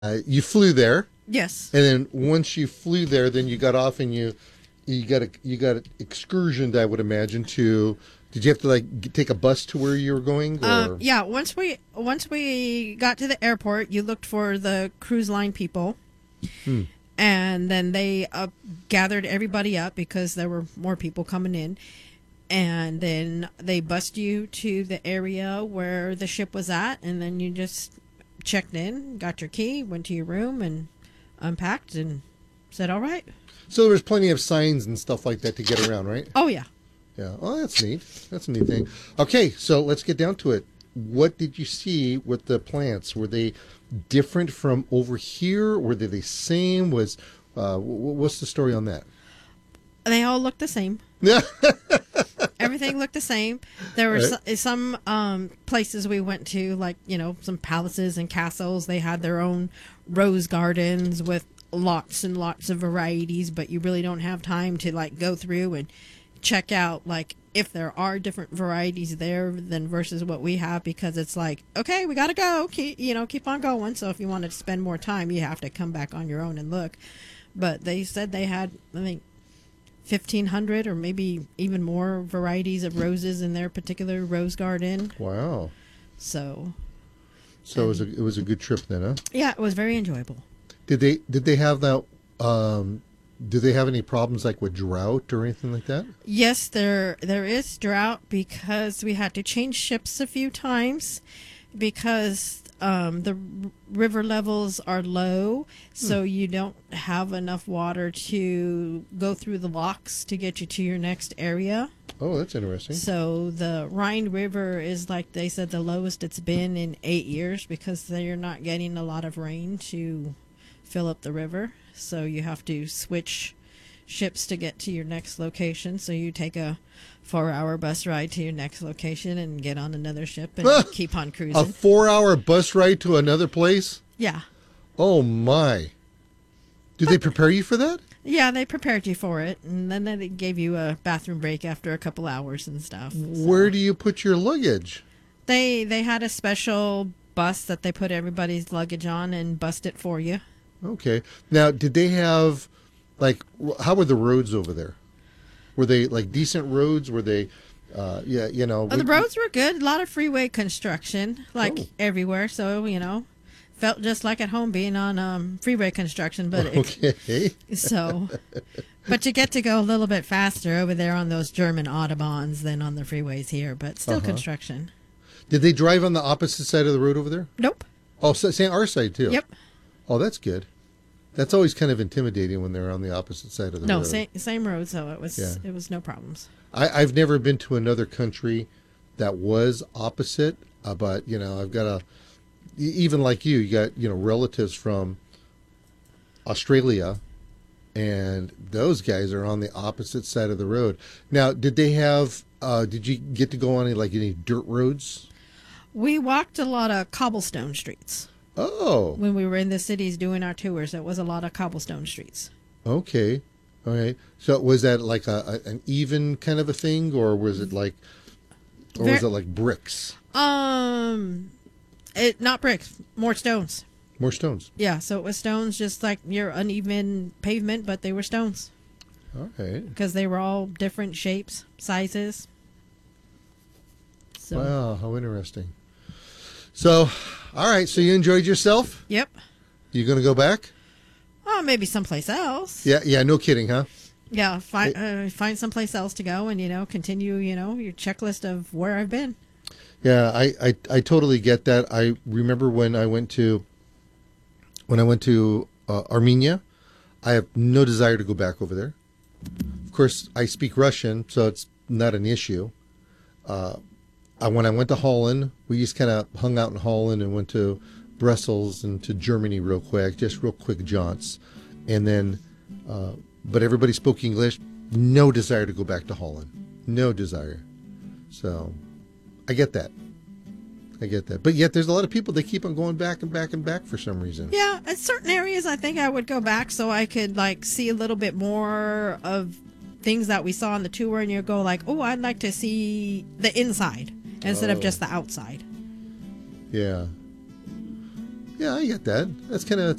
You flew there, Yes. and then once you flew there, then you got off and you got excursioned. I would imagine to. Did you have to take a bus to where you were going, or? Yeah. Once we got to the airport, you looked for the cruise line people, and then they gathered everybody up because there were more people coming in, and then they bussed you to the area where the ship was at, and then you just checked in, got your key, went to your room, and unpacked, and said, "All right." So there was plenty of signs and stuff like that to get around, right? Oh yeah. Yeah. Oh, that's neat. That's a neat thing. Okay, so let's get down to it. What did you see with the plants? Were they different from over here? Were they the same? What's the story on that? They all looked the same. Yeah. Everything looked the same. There were some places we went to, like, some palaces and castles. They had their own rose gardens with lots and lots of varieties, but you really don't have time to go through and check out if there are different varieties there than versus what we have, because it's okay, we gotta go, keep on going. So if you wanted to spend more time, you have to come back on your own and look. But they said they had, I think, 1,500 or maybe even more varieties of roses in their particular rose garden. Wow. So it was a good trip then, huh? yeah, it was very enjoyable. Did they have that? Do they have any problems with drought or anything like that? Yes, there is drought because we had to change ships a few times because the river levels are low, so you don't have enough water to go through the locks to get you to your next area. Oh, that's interesting. So the Rhine River is, like they said, the lowest it's been in 8 years because they're not getting a lot of rain to fill up the river. So you have to switch ships to get to your next location. So you take a 4-hour bus ride to your next location and get on another ship and keep on cruising. A 4-hour bus ride to another place? Yeah. Oh, my. Did they prepare you for that? Yeah, they prepared you for it. And then they gave you a bathroom break after a couple hours and stuff. Where do you put your luggage? They had a special bus that they put everybody's luggage on and bussed it for you. Okay. Now, did they have, how were the roads over there? Were they, decent roads? Were they, The roads were good. A lot of freeway construction, everywhere. So, felt just like at home being on freeway construction. But okay. But you get to go a little bit faster over there on those German Autobahns than on the freeways here. But still construction. Did they drive on the opposite side of the road over there? Nope. Oh, so same our side, too? Yep. Oh, that's good. That's always kind of intimidating when they're on the opposite side of the road. No, same road, so it was no problems. I've never been to another country that was opposite, but I've got even like you got relatives from Australia, and those guys are on the opposite side of the road. Now, did they have? Did you get to go on any dirt roads? We walked a lot of cobblestone streets. Oh. When we were in the cities doing our tours, it was a lot of cobblestone streets. Okay. All right. So was that an even kind of a thing, or was it was it like bricks? Not bricks, more stones. More stones. Yeah, so it was stones, just like your uneven pavement, but they were stones. All right. Because they were all different shapes, sizes. So. Wow, how interesting. So, all right, so you enjoyed yourself? Yep. You going to go back? Oh, maybe someplace else. Yeah, no kidding, huh? Yeah, find someplace else to go and, continue, your checklist of where I've been. Yeah, I totally get that. I remember when I went to Armenia, I have no desire to go back over there. Of course, I speak Russian, so it's not an issue. When I went to Holland, we just kind of hung out in Holland and went to Brussels and to Germany real quick, just real quick jaunts. And then, but everybody spoke English. No desire to go back to Holland. No desire. So, I get that. But yet there's a lot of people that keep on going back and back and back for some reason. Yeah, in certain areas I think I would go back so I could see a little bit more of things that we saw on the tour, and you go oh, I'd like to see the inside instead of just the outside. Yeah. Yeah, I get that. That's kind of